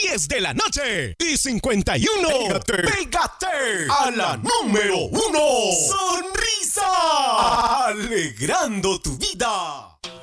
10 de la noche y 51. Pégate a la número 1. Sonrisa, alegrando tu vida.